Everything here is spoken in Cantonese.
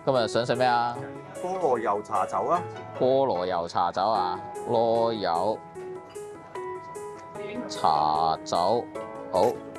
今日想食咩啊？ 菠蘿油茶酒啊！ 菠蘿油茶酒啊，蘿油茶酒，好。